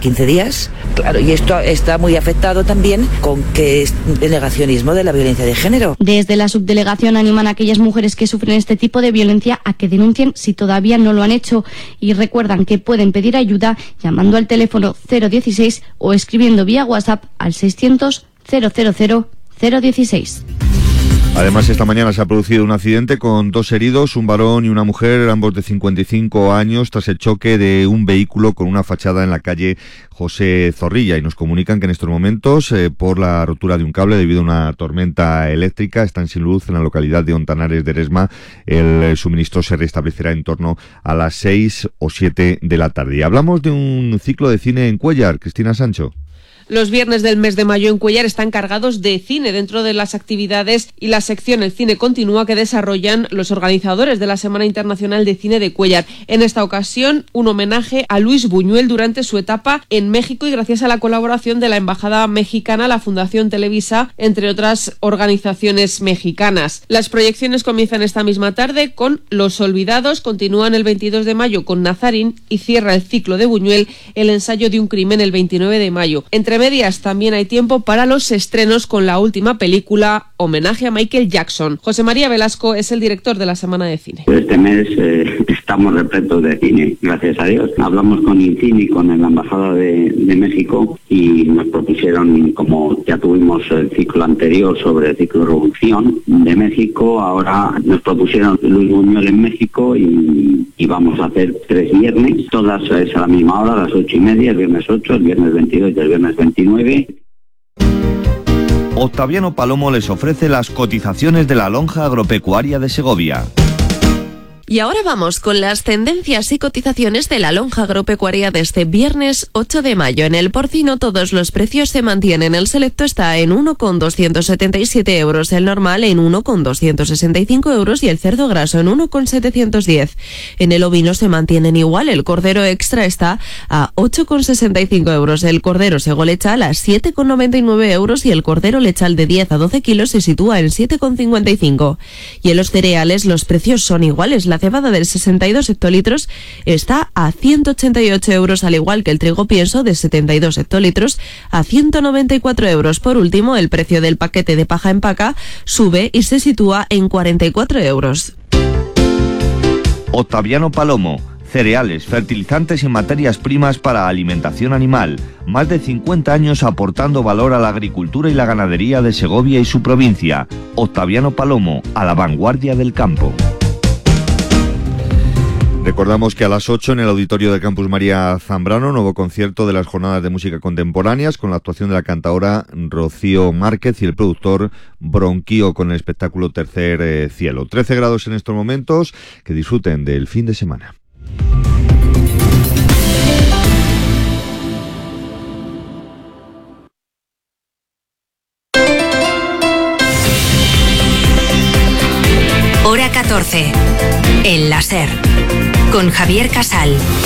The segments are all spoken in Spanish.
15 días. Claro, y esto está muy afectado también con que es el negacionismo de la violencia de género. Desde la subdelegación animan a aquellas mujeres que sufren este tipo de violencia a que denuncien si todavía no lo han hecho y recuerdan que pueden pedir ayuda llamando al teléfono 016 o escribiendo vía WhatsApp al 600 000 016. Además, esta mañana se ha producido un accidente con 2 heridos, un varón y una mujer, ambos de 55 años, tras el choque de un vehículo con una fachada en la calle José Zorrilla. Y nos comunican que en estos momentos, por la rotura de un cable debido a una tormenta eléctrica, están sin luz en la localidad de Ontanares de Eresma. El suministro se restablecerá en torno a las 6 o 7 de la tarde. Y hablamos de un ciclo de cine en Cuéllar. Cristina Sancho. Los viernes del mes de mayo en Cuéllar están cargados de cine dentro de las actividades y la sección El Cine Continúa que desarrollan los organizadores de la Semana Internacional de Cine de Cuéllar. En esta ocasión, un homenaje a Luis Buñuel durante su etapa en México y gracias a la colaboración de la Embajada Mexicana, la Fundación Televisa, entre otras organizaciones mexicanas. Las proyecciones comienzan esta misma tarde con Los Olvidados, continúan el 22 de mayo con Nazarín y cierra el ciclo de Buñuel El ensayo de un crimen el 29 de mayo. Entre medias también hay tiempo para los estrenos con la última película, homenaje a Michael Jackson. José María Velasco es el director de la Semana de Cine. Este mes estamos repletos de cine, gracias a Dios. Hablamos con INCINE y con la Embajada de México y nos propusieron, como ya tuvimos el ciclo anterior sobre el ciclo de Revolución de México, ahora nos propusieron Luis Buñuel en México y vamos a hacer 3 viernes, todas es a la misma hora, a las 8:30, el viernes 8, el viernes 22 y el viernes 29. Octaviano Palomo les ofrece las cotizaciones de la lonja agropecuaria de Segovia. Y ahora vamos con las tendencias y cotizaciones de la lonja agropecuaria de este viernes 8 de mayo. En el porcino todos los precios se mantienen. El selecto está en 1,277 euros, el normal en 1,265 euros y el cerdo graso en 1,710. En el ovino se mantienen igual. El cordero extra está a 8,65 euros. El cordero segolechal a 7,99 euros y el cordero lechal de 10 a 12 kilos se sitúa en 7,55. Y en los cereales los precios son iguales. La cebada de 62 hectolitros está a 188 euros, al igual que el trigo pienso de 72 hectolitros a 194 euros. Por último, el precio del paquete de paja en paca sube y se sitúa en 44 euros. Octaviano Palomo. Cereales, fertilizantes y materias primas para alimentación animal. Más de 50 años aportando valor a la agricultura y la ganadería de Segovia y su provincia. Octaviano Palomo, a la vanguardia del campo. Recordamos que a las 8 en el auditorio del Campus María Zambrano, nuevo concierto de las jornadas de música contemporáneas con la actuación de la cantaora Rocío Márquez y el productor Bronquío con el espectáculo Tercer Cielo. 13 grados en estos momentos, que disfruten del fin de semana. Hora 14. El láser. Con Javier Casal.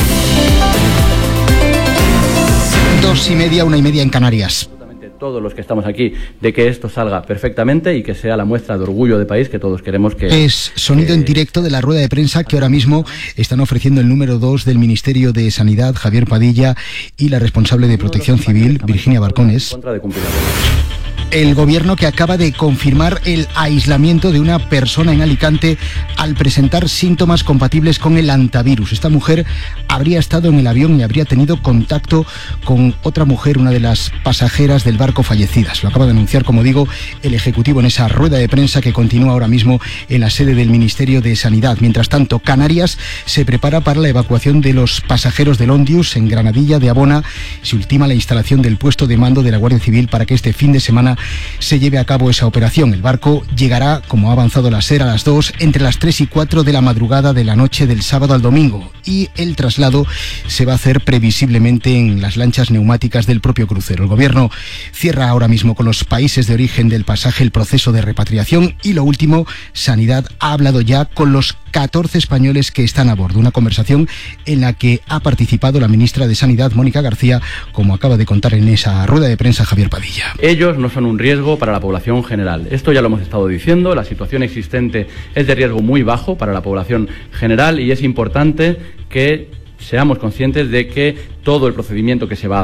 2:30, 1:30 en Canarias. Todos los que estamos aquí, de que esto salga perfectamente y que sea la muestra de orgullo de país que todos queremos que... Es sonido en directo de la rueda de prensa que ahora mismo están ofreciendo el número 2 del Ministerio de Sanidad, Javier Padilla, y la responsable de Protección Civil, Virginia Barcones. El gobierno que acaba de confirmar el aislamiento de una persona en Alicante al presentar síntomas compatibles con el hantavirus. Esta mujer habría estado en el avión y habría tenido contacto con otra mujer, una de las pasajeras del barco fallecidas. Lo acaba de anunciar, como digo, el Ejecutivo en esa rueda de prensa que continúa ahora mismo en la sede del Ministerio de Sanidad. Mientras tanto, Canarias se prepara para la evacuación de los pasajeros del Ondius. En Granadilla de Abona se ultima la instalación del puesto de mando de la Guardia Civil para que este fin de semana se lleve a cabo esa operación. El barco llegará, como ha avanzado la SER, a las 2, entre las 3 y 4 de la madrugada de la noche del sábado al domingo, y el traslado se va a hacer previsiblemente en las lanchas neumáticas del propio crucero. El gobierno cierra ahora mismo con los países de origen del pasaje el proceso de repatriación y, lo último, Sanidad ha hablado ya con los 14 españoles que están a bordo. Una conversación en la que ha participado la ministra de Sanidad, Mónica García, como acaba de contar en esa rueda de prensa Javier Padilla. Ellos no son un riesgo para la población general. Esto ya lo hemos estado diciendo, la situación existente es de riesgo muy bajo para la población general y es importante que seamos conscientes de que todo el procedimiento que se va a